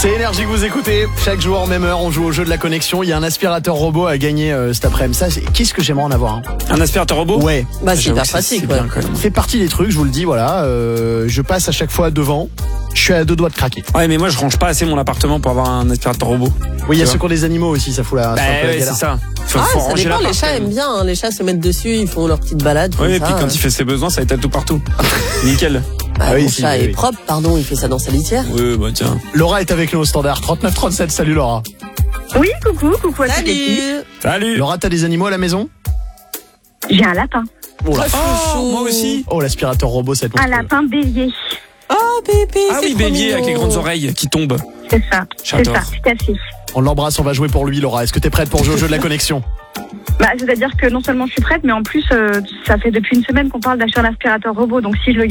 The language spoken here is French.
C'est Énergie que vous écoutez. Chaque jour, même heure, on joue au jeu de la connexion. Il y a un aspirateur robot à gagner cet après-midi. Ça, qu'est-ce que j'aimerais en avoir Un aspirateur robot? Ouais. Bah, c'est hyper pratique. Ouais. Fait partie des trucs, je vous le dis, voilà. Je passe à chaque fois devant. Je suis à 2 doigts de craquer. Ouais, mais moi, je range pas assez mon appartement pour avoir un aspirateur robot. Oui, il y a ceux qui ont des animaux aussi, ça fout la. Bah, ouais, c'est ça. Faut Ça ranger dépend, les l'appart, chats aiment bien, hein. Les chats se mettent dessus, ils font leur petite balade. Oui, et comme puis ça, quand il fait ses besoins, ça étale tout partout. Nickel. Bah, Ah oui, mon si, chat oui, est oui. propre, pardon, il fait ça dans sa litière. Oui, bah tiens. Laura est avec nous au standard 3937. Salut Laura. Oui, coucou à toute l'équipe. Salut. Laura, t'as des animaux à la maison? J'ai un lapin. Oh là. Oh, moi aussi. Oh, l'aspirateur robot, cette Un lapin bélier. Oh, bébé, Ah c'est oui, trop bélier mignon. avec les grandes oreilles qui tombent. C'est ça. C'est J'adore. ça, tout à fait. On l'embrasse, on va jouer pour lui, Laura. Est-ce que t'es prête pour jouer au jeu de la connexion? Bah, c'est-à-dire que non seulement je suis prête, mais en plus, ça fait depuis une semaine qu'on parle d'acheter un aspirateur robot. Donc si je le